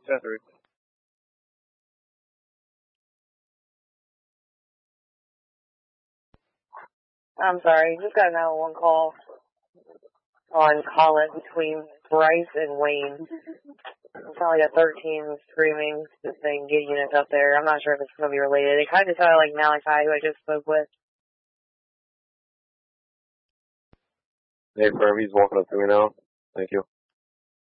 10-3. I'm sorry, just got a 911 call on call-in between Bryce and Wayne. It sounded like a 13 screaming, just saying get units up there. I'm not sure if it's going to be related. It kind of sounded like Malachi, who I just spoke with. Hey, firm, he's walking up to me now. Thank you.